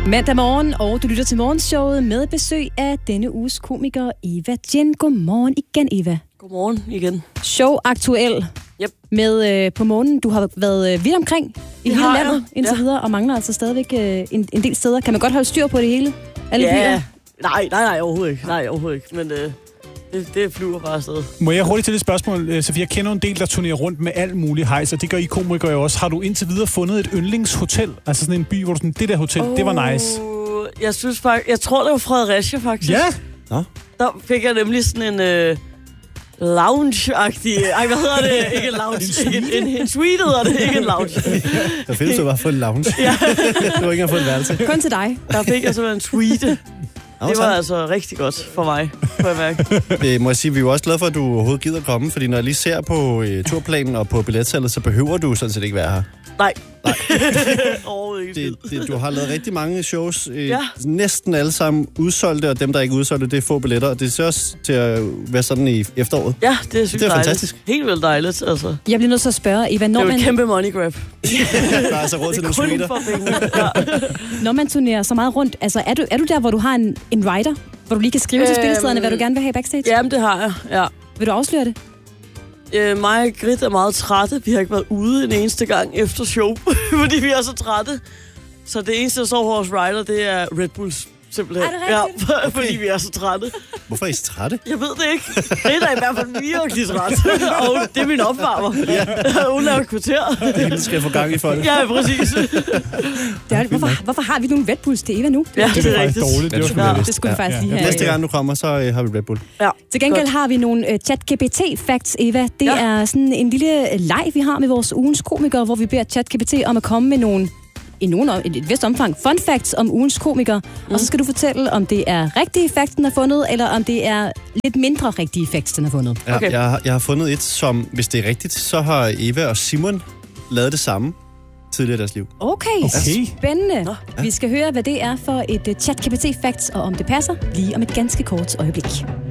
Mandag morgen, og du lytter til morgenshowet med besøg af denne uges komiker Eva Jen. Godmorgen igen, Eva. Godmorgen igen. Show aktuel. Yep. Med på månen. Du har været vidt omkring i hele landet indtil videre, og mangler altså stadigvæk en del steder. Kan man godt holde styr på det hele? Alle byer? Nej, overhovedet ikke. Men det flyver bare afsted. Må jeg hurtigt til det spørgsmål, Sofie? Jeg kender en del, der turnerer rundt med alt muligt hejs, og det gør I komikere jo også. Har du indtil videre fundet et yndlingshotel? Altså sådan en by, hvor du sådan, det der hotel, det var nice. Jeg synes faktisk, jeg tror, det var Fredericia faktisk. Ja? Nå. Der fik jeg nemlig sådan en lounge-agtig... Ej, hvad hedder det? Ikke en lounge. En suite hedder det, ikke en lounge. Der findes jo bare få en lounge. Ja. Du har ikke engang fået en værelse. Kun til dig. Der fik jeg simpelthen en suite. Det var altså rigtig godt for mig, på at mærke. Det må jeg sige, vi er jo også glade for, at du overhovedet gider komme, fordi når jeg lige ser på turplanen og på billetsalget, så behøver du sådan set ikke være her. Nej. Overhovedet ikke. Du har lavet rigtig mange shows, næsten alle sammen udsolgte, og dem, der ikke udsolgte, det er få billetter, og det ser også til at være sådan i efteråret. Ja, det er sygt det er dejligt. Fantastisk. Helt vildt dejligt, altså. Jeg bliver nødt til at spørge, Eva, når det er man... et kæmpe money grab. Der er altså råd til nogle suiter. Når man turnerer så meget rundt, altså er du der, hvor du har en writer, hvor du lige kan skrive til spillestederne, hvad du gerne vil have backstage? Jamen, det har jeg, ja. Vil du afsløre det? Mig og Grit er meget trætte. Vi har ikke været ude en eneste gang efter show, fordi vi er så trætte. Så det eneste, der står på vores rider, det er Red Bulls. Simpelthen. Er det rigtigt? Ja, fordi vi er så trætte. Hvorfor er I så trætte? Jeg ved det ikke. Grit er i hvert fald virkelig træt. Og det er min opvarmer. Hun laver et kvarter. Det skal få gang i folk. Ja, præcis. Hvorfor har vi nogle Red Bulls til Eva nu? Ja, Det er faktisk dårligt. Det var sgu Det skulle vi faktisk lige have. Næste gang du kommer, så har vi Red Bull. Ja. Til gengæld har vi nogle ChatGPT-facts, Eva. Det er sådan en lille leg, vi har med vores ugens komikere, hvor vi beder ChatGPT om at komme med nogle i et vist omfang fun facts om ugens komikere. Og så skal du fortælle, om det er rigtige facts, den har fundet, eller om det er lidt mindre rigtige facts, den har fundet. Ja, Okay. jeg har fundet et, som, hvis det er rigtigt, så har Eva og Simon lavet det samme tidligere i deres liv. Okay. Spændende. Vi skal høre, hvad det er for et ChatGPT-facts, og om det passer, lige om et ganske kort øjeblik.